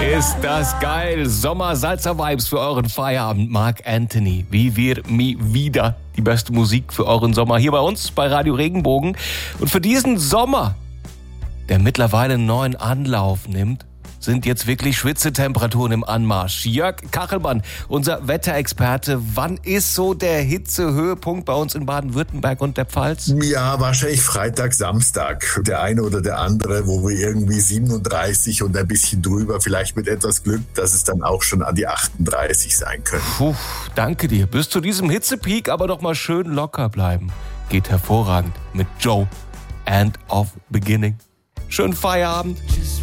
Ist das geil. Sommer-Salzer-Vibes für euren Feierabend. Marc Anthony, wie wir nie wieder. Die beste Musik für euren Sommer hier bei uns bei Radio Regenbogen. Und für diesen Sommer, der mittlerweile einen neuen Anlauf nimmt, sind jetzt wirklich Schwitzetemperaturen im Anmarsch. Jörg Kachelmann, unser Wetterexperte. Wann ist so der Hitzehöhepunkt bei uns in Baden-Württemberg und der Pfalz? Ja, wahrscheinlich Freitag, Samstag. Der eine oder der andere, wo wir irgendwie 37 und ein bisschen drüber, vielleicht mit etwas Glück, dass es dann auch schon an die 38 sein können. Puh, danke dir. Bis zu diesem Hitzepeak aber doch mal schön locker bleiben. Geht hervorragend mit Joe, End of Beginning. Schönen Feierabend.